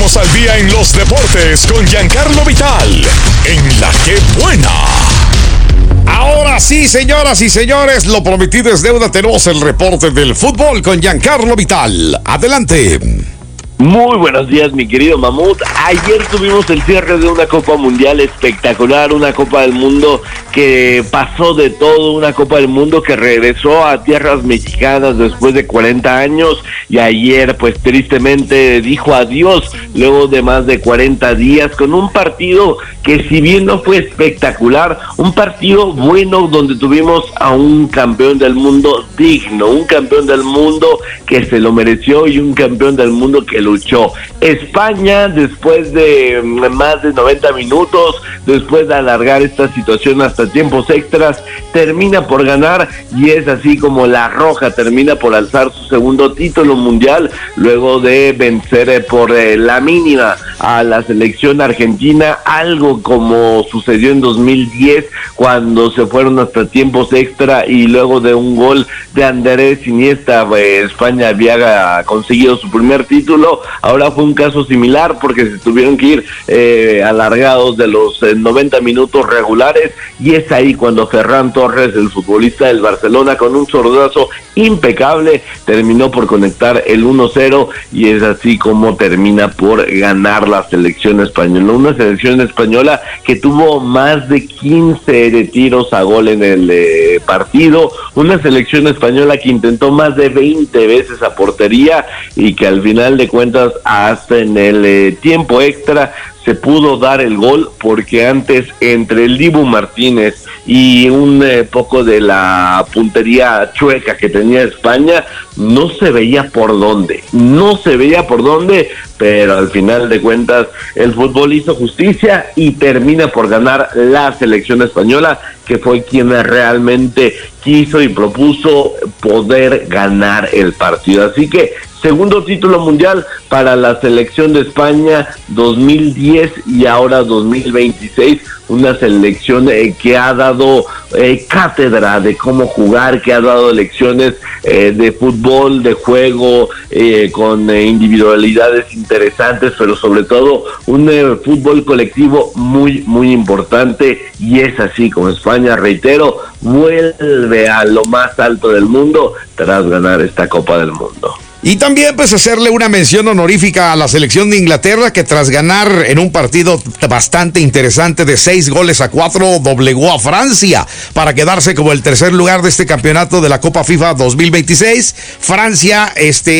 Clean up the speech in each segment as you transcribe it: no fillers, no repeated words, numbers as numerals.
Ponnos al día en los deportes con Giancarlo Vital, en La Que Buena. Ahora sí, señoras y señores, lo prometido es deuda. Tenemos el reporte del fútbol con Giancarlo Vital. Adelante. Muy buenos días, mi querido Mamut. Ayer tuvimos el cierre de una Copa Mundial espectacular, una Copa del Mundo que pasó de todo, una Copa del Mundo que regresó a tierras mexicanas después de 40 años y ayer pues tristemente dijo adiós luego de más de 40 días con un partido que si bien no fue espectacular, un partido bueno donde tuvimos a un campeón del mundo digno, un campeón del mundo que se lo mereció y un campeón del mundo que luchó. España, después de más de 90 minutos, después de alargar esta situación hasta tiempos extras, termina por ganar y es así como la Roja termina por alzar su segundo título mundial luego de vencer por la mínima a la selección argentina, algo como sucedió en 2010 cuando se fueron hasta tiempos extra y luego de un gol de Andrés Iniesta, España había conseguido su primer título. Ahora fue un caso similar porque se tuvieron que ir alargados de los 90 minutos regulares y es ahí cuando Ferran Torres, el futbolista del Barcelona, con un zurdazo impecable, terminó por conectar el 1-0 y es así como termina por ganar la selección española. Una selección española que tuvo más de 15 tiros a gol en el partido, una selección española que intentó más de 20 veces a portería y que al final de cuentas hasta en el tiempo extra se pudo dar el gol porque antes entre el Dibu Martínez y un poco de la puntería chueca que tenía España no se veía por dónde, pero al final de cuentas el fútbol hizo justicia y termina por ganar la selección española, que fue quien realmente quiso y propuso poder ganar el partido. Así que segundo título mundial para la selección de España 2010 y ahora 2026, una selección que ha dado cátedra de cómo jugar, que ha dado lecciones de fútbol, de juego, con individualidades interesantes, pero sobre todo un fútbol colectivo muy, muy importante, y es así como España, reitero, vuelve a lo más alto del mundo tras ganar esta Copa del Mundo. Y también pues hacerle una mención honorífica a la selección de Inglaterra, que tras ganar en un partido bastante interesante de 6-4 doblegó a Francia para quedarse como el tercer lugar de este campeonato de la Copa FIFA 2026. Francia,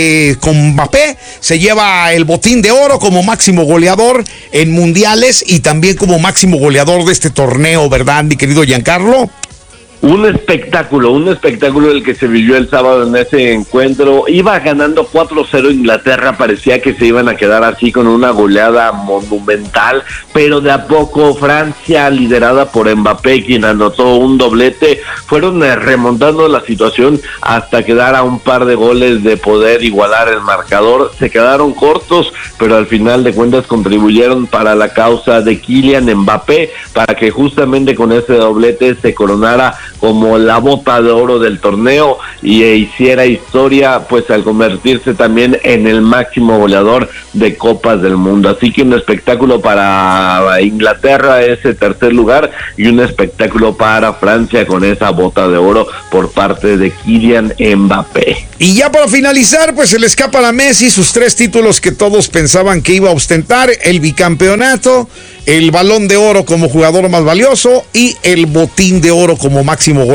con Mbappé, se lleva el botín de oro como máximo goleador en mundiales y también como máximo goleador de este torneo, ¿verdad, mi querido Giancarlo? Un espectáculo el que se vivió el sábado en ese encuentro. Iba ganando 4-0 Inglaterra, parecía que se iban a quedar así con una goleada monumental, pero de a poco Francia, liderada por Mbappé, quien anotó un doblete, fueron remontando la situación hasta quedar a un par de goles de poder igualar el marcador. Se quedaron cortos, pero al final de cuentas contribuyeron para la causa de Kylian Mbappé, para que justamente con ese doblete se coronara como la bota de oro del torneo y hiciera historia pues al convertirse también en el máximo goleador de Copas del Mundo. Así que un espectáculo para Inglaterra, ese tercer lugar, y un espectáculo para Francia con esa bota de oro por parte de Kylian Mbappé. Y ya para finalizar, pues se le escapan a Messi sus 3 títulos que todos pensaban que iba a ostentar: el bicampeonato, el Balón de Oro como jugador más valioso y el Botín de Oro como máximo goleador.